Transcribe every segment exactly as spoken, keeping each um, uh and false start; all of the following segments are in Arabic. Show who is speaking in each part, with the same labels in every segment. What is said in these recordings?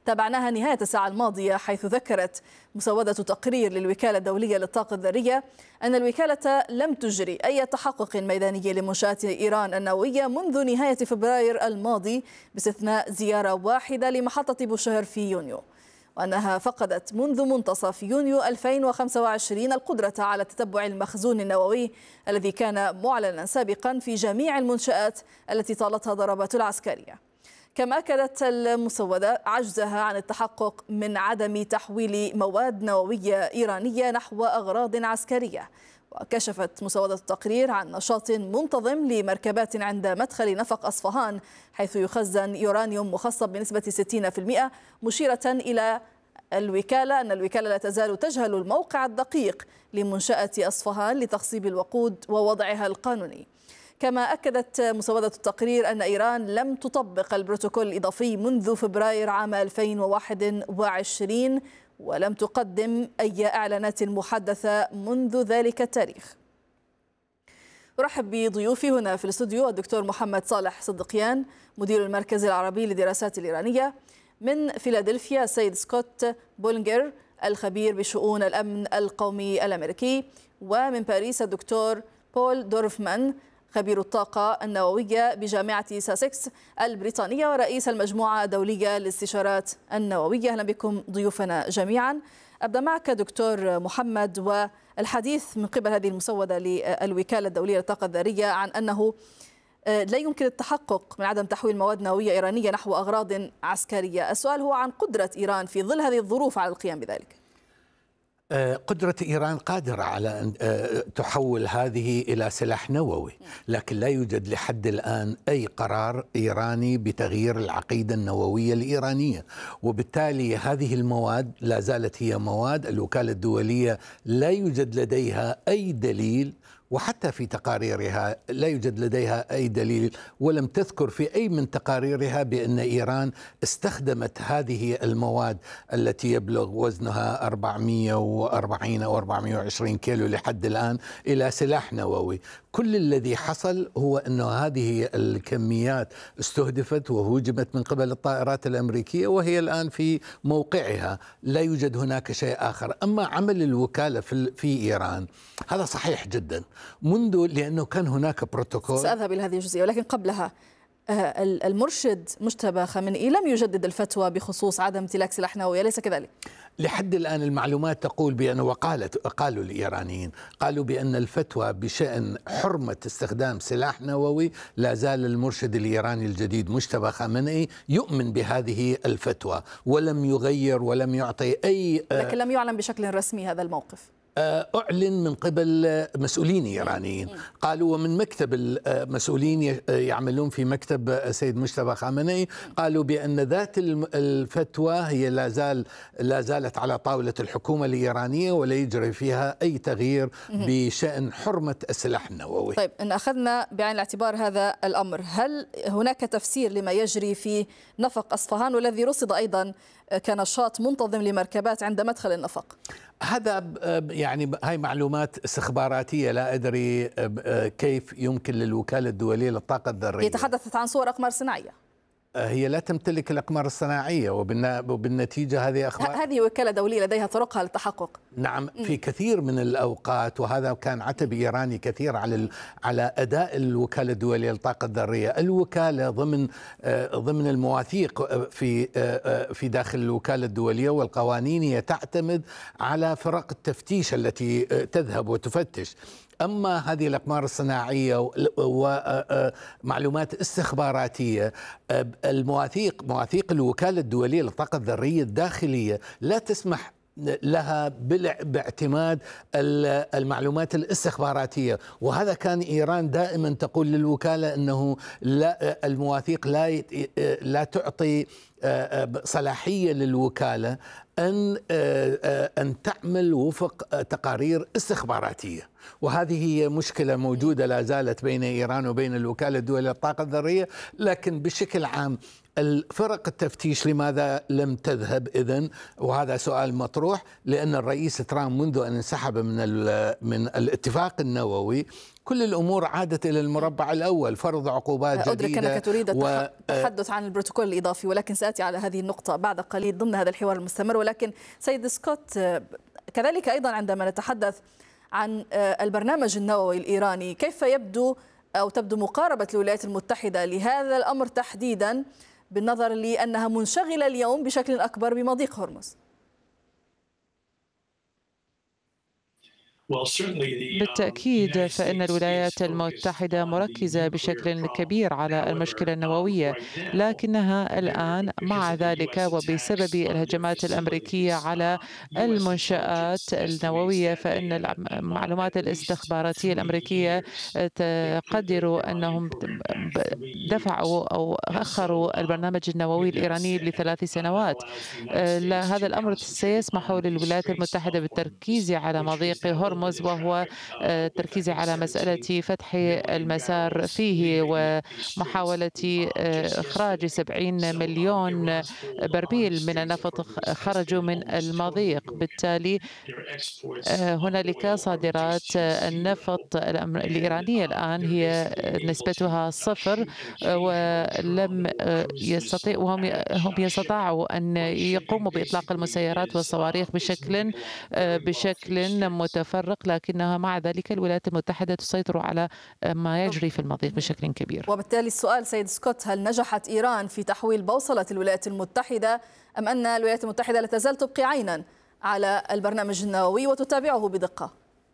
Speaker 1: تابعناها نهاية الساعة الماضية، حيث ذكرت مسودة تقرير للوكالة الدولية للطاقة الذرية أن الوكالة لم تجري أي تحقق ميداني لمنشآت إيران النووية منذ نهاية فبراير الماضي، باستثناء زيارة واحدة لمحطة بوشهر في يونيو، وأنها فقدت منذ منتصف يونيو ألفين وخمسة وعشرين القدرة على تتبع المخزون النووي الذي كان معلنا سابقا في جميع المنشآت التي طالتها ضربات العسكرية. كما أكدت المسودة عجزها عن التحقق من عدم تحويل مواد نووية إيرانية نحو أغراض عسكرية. وكشفت مسودة التقرير عن نشاط منتظم لمركبات عند مدخل نفق أصفهان، حيث يخزن يورانيوم مخصب بنسبة ستين بالمئة، مشيرة إلى الوكالة أن الوكالة لا تزال تجهل الموقع الدقيق لمنشأة أصفهان لتخصيب الوقود ووضعها القانوني. كما أكدت مسودة التقرير أن إيران لم تطبق البروتوكول الإضافي منذ فبراير عام ألفين وواحد وعشرين، ولم تقدم أي إعلانات محدثة منذ ذلك التاريخ. أرحب بضيوفي هنا في الاستوديو الدكتور محمد صالح صدقيان، مدير المركز العربي للدراسات الإيرانية، من فيلادلفيا السيد سكوت بولنجر الخبير بشؤون الأمن القومي الأمريكي، ومن باريس الدكتور بول دورفمان خبير الطاقة النووية بجامعة ساسكس البريطانية ورئيس المجموعة الدولية للاستشارات النووية. أهلا بكم ضيوفنا جميعا. أبدأ معك دكتور محمد، والحديث من قبل هذه المسودة للوكالة الدولية للطاقة الذرية عن أنه لا يمكن التحقق من عدم تحويل مواد نووية إيرانية نحو أغراض عسكرية. السؤال هو عن قدرة إيران في ظل هذه الظروف على القيام بذلك.
Speaker 2: قدرة إيران قادرة على أن تحول هذه إلى سلاح نووي، لكن لا يوجد لحد الآن أي قرار إيراني بتغيير العقيدة النووية الإيرانية، وبالتالي هذه المواد لا زالت هي مواد. الوكالة الدولية لا يوجد لديها أي دليل، وحتى في تقاريرها لا يوجد لديها أي دليل، ولم تذكر في أي من تقاريرها بأن إيران استخدمت هذه المواد التي يبلغ وزنها أربعمئة وأربعين أو أربعمئة وعشرين كيلو لحد الآن إلى سلاح نووي. كل الذي حصل هو أن هذه الكميات استهدفت وهوجمت من قبل الطائرات الأمريكية، وهي الآن في موقعها. لا يوجد هناك شيء آخر. أما عمل الوكالة في, في إيران هذا صحيح جدا، منذ لأنه كان هناك بروتوكول.
Speaker 1: سأذهب إلى هذه الجزئية، ولكن قبلها المرشد مجتبى خامنئي لم يجدد الفتوى بخصوص عدم امتلاك سلاح نووي، أليس كذلك؟
Speaker 2: لحد الآن المعلومات تقول بأن، وقالت قالوا الإيرانيين قالوا بأن الفتوى بشأن حرمة استخدام سلاح نووي لا زال المرشد الإيراني الجديد مجتبى خامنئي يؤمن بهذه الفتوى، ولم يغير ولم يعطي أي.
Speaker 1: لكن لم يعلن بشكل رسمي هذا الموقف.
Speaker 2: أعلن من قبل مسؤولين إيرانيين، قالوا ومن مكتب المسؤولين يعملون في مكتب السيد مجتبى خامنئي، قالوا بأن ذات الفتوى هي لا زال لا زالت على طاولة الحكومة الإيرانية، ولا يجري فيها أي تغيير بشأن حرمة السلاح النووي.
Speaker 1: طيب، إن أخذنا بعين الاعتبار هذا الأمر، هل هناك تفسير لما يجري في نفق أصفهان والذي رصد أيضا كنشاط منتظم لمركبات عند مدخل النفق؟
Speaker 2: هذا يعني هاي معلومات استخباراتية، لا أدري كيف يمكن للوكالة الدولية للطاقة الذرية.
Speaker 1: هي تحدثت عن صور أقمار صناعية.
Speaker 2: هي لا تمتلك الأقمار الصناعية، وبالنتيجة هذه أخبار.
Speaker 1: هذه وكالة دولية لديها طرقها للتحقق.
Speaker 2: نعم، في كثير من الأوقات، وهذا كان عتب إيراني كثير على على أداء الوكالة الدولية للطاقة الذرية. الوكالة ضمن ضمن المواثيق في في داخل الوكالة الدولية والقوانين هي تعتمد على فرق التفتيش التي تذهب وتفتش. أما هذه الأقمار الصناعية ومعلومات استخباراتية، المواثيق مواثيق الوكالة الدولية للطاقة الذرية الداخلية لا تسمح لها باعتماد المعلومات الاستخباراتية، وهذا كان إيران دائما تقول للوكالة أنه لا المواثيق لا لا تعطي صلاحية للوكالة أن أن تعمل وفق تقارير استخباراتية، وهذه هي مشكلة موجودة لا زالت بين إيران وبين الوكالة الدولية للطاقة الذرية. لكن بشكل عام الفرق التفتيش لماذا لم تذهب إذن؟ وهذا سؤال مطروح، لأن الرئيس ترامب منذ أن انسحب من من الاتفاق النووي كل الأمور عادت إلى المربع الأول، فرض عقوبات جديدة.
Speaker 1: أدرك أنك تريد التحدث و... عن البروتوكول الإضافي، ولكن سأتي على هذه النقطة بعد قليل ضمن هذا الحوار المستمر. ولكن سيد سكوت، كذلك أيضا عندما نتحدث عن البرنامج النووي الإيراني، كيف يبدو أو تبدو مقاربة الولايات المتحدة لهذا الأمر تحديدا، بالنظر لأنها منشغلة اليوم بشكل أكبر بمضيق هرمز؟
Speaker 3: بالتأكيد فإن الولايات المتحدة مركزة بشكل كبير على المشكلة النووية، لكنها الآن مع ذلك وبسبب الهجمات الأمريكية على المنشآت النووية، فإن المعلومات الاستخباراتية الأمريكية تقدر أنهم دفعوا أو أخروا البرنامج النووي الإيراني لثلاث سنوات. هذا الأمر سيسمح للولايات المتحدة بالتركيز على مضيق هرمز، وهو التركيز على مسألة فتح المسار فيه ومحاولة إخراج سبعين مليون برميل من النفط خرجوا من المضيق. بالتالي هنالك صادرات النفط الإيرانية الآن هي نسبتها صفر، ولم يستطيعوا هم يستطيعوا أن يقوموا بإطلاق المسيرات والصواريخ بشكل بشكل متفرق، لكنها مع ذلك الولايات المتحدة تسيطر على ما يجري في المضيق بشكل كبير.
Speaker 1: وبالتالي السؤال سيد سكوت، هل نجحت إيران في تحويل بوصلة الولايات المتحدة، أم أن الولايات المتحدة لا تزال تبقي عينا على البرنامج النووي وتتابعه بدقة؟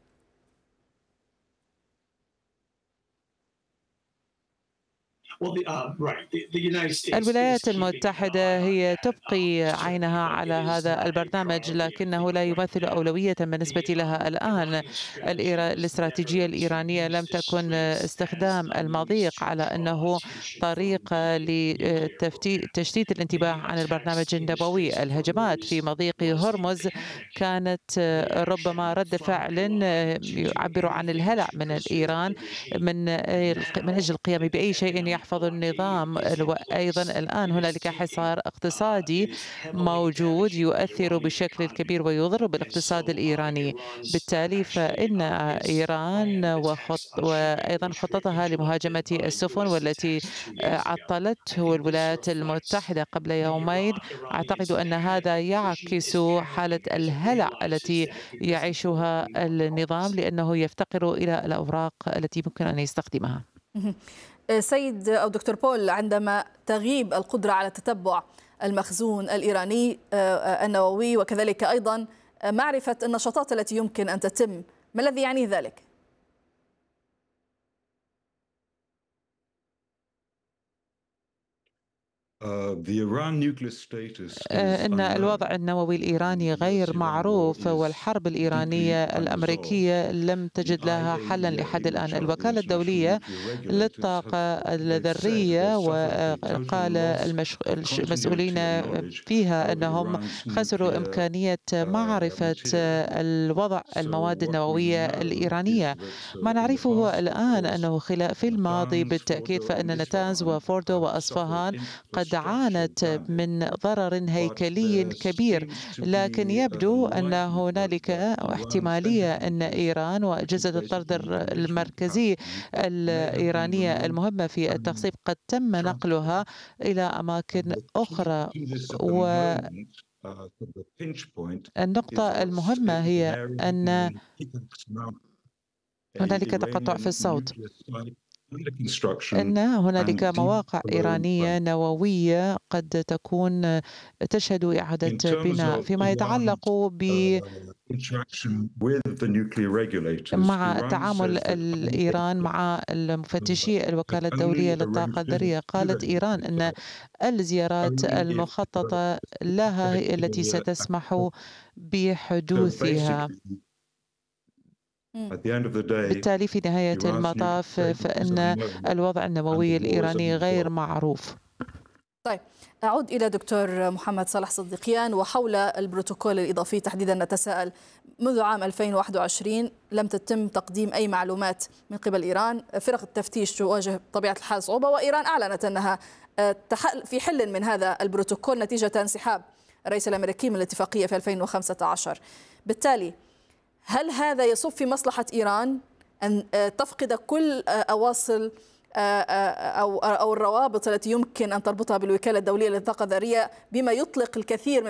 Speaker 3: الولايات المتحدة هي تبقي عينها على هذا البرنامج، لكنه لا يمثل أولوية بالنسبة لها الآن. الاستراتيجية الإيرانية لم تكن استخدام المضيق على أنه طريقة لتشتيت الانتباه عن البرنامج النووي. الهجمات في مضيق هرمز كانت ربما رد فعل يعبر عن الهلع من إيران من من أجل القيام بأي شيء يحفظ النظام. وأيضا الآن هنالك حصار اقتصادي موجود يؤثر بشكل كبير ويضر بالاقتصاد الإيراني. بالتالي فإن إيران وخط وأيضا خطتها لمهاجمة السفن والتي عطلته الولايات المتحدة قبل يومين، أعتقد أن هذا يعكس حالة الهلع التي يعيشها النظام، لأنه يفتقر إلى الأوراق التي يمكن أن يستخدمها.
Speaker 1: سيد أو دكتور بول، عندما تغيب القدرة على تتبع المخزون الإيراني النووي وكذلك أيضا معرفة النشاطات التي يمكن أن تتم، ما الذي يعني ذلك؟
Speaker 3: أن الوضع النووي الإيراني غير معروف، والحرب الإيرانية الأمريكية لم تجد لها حلا لحد الآن. الوكالة الدولية للطاقة الذرية وقال المسؤولين فيها أنهم خسروا إمكانية معرفة الوضع المواد النووية الإيرانية. ما نعرفه الآن أنه خلاف في الماضي بالتأكيد فإن نتانز وفوردو وأصفهان قد عانت من ضرر هيكلي كبير، لكن يبدو أن هنالك احتمالية أن إيران وأجهزة الطرد المركزي الإيرانية المهمة في التخصيب قد تم نقلها إلى أماكن أخرى. والنقطة المهمة هي أن هنالك تقطع في الصوت، أن هنالك مواقع إيرانية نووية قد تكون تشهد إعادة بناء. فيما يتعلق ب مع تعامل الإيران مع المفتشي الوكالة الدولية للطاقة الذرية، قالت إيران أن الزيارات المخططة لها هي التي ستسمح بحدوثها. بالتالي في نهاية المطاف فإن الوضع النووي الإيراني غير معروف.
Speaker 1: طيب، أعود إلى دكتور محمد صالح صديقيان وحول البروتوكول الإضافي تحديدا. نتساءل، منذ عام ألفين وواحد وعشرين لم تتم تقديم أي معلومات من قبل إيران، فرق التفتيش تواجه بطبيعة الحال صعوبة، وإيران أعلنت أنها في حل من هذا البروتوكول نتيجة انسحاب الرئيس الأمريكي من الاتفاقية في ألفين وخمسة عشر. بالتالي هل هذا يصب في مصلحة إيران أن تفقد كل أواصر أو أو الروابط التي يمكن أن تربطها بالوكالة الدولية للطاقة الذرية، بما يطلق الكثير من